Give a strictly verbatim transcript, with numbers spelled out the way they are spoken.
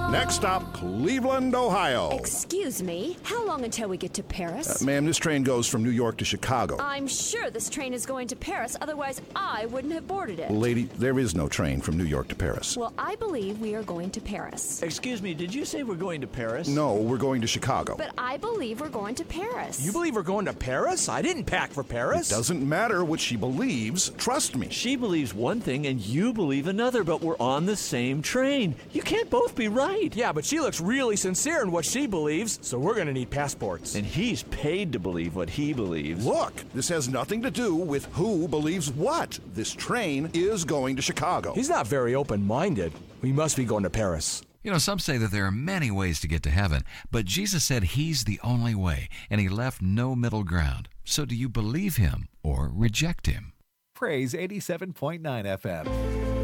Next stop, Cleveland, Ohio. Excuse me, how long until we get to Paris? Uh, ma'am, this train goes from New York to Chicago. I'm sure this train is going to Paris, otherwise I wouldn't have boarded it. Lady, there is no train from New York to Paris. Well, I believe we are going to Paris. Excuse me, did you say we're going to Paris? No, we're going to Chicago. But I believe we're going to Paris. You believe we're going to Paris? I didn't pack for Paris. It doesn't matter what she believes. Trust me. She believes one thing and you believe another, but we're on the same train. You can't both be right. Yeah, but she looks really sincere in what she believes, so we're going to need passports. And he's paid to believe what he believes. Look, this has nothing to do with who believes what. This train is going to Chicago. He's not very open-minded. We must be going to Paris. You know, some say that there are many ways to get to heaven, but Jesus said he's the only way, and he left no middle ground. So do you believe him or reject him? Praise eighty-seven point nine F M.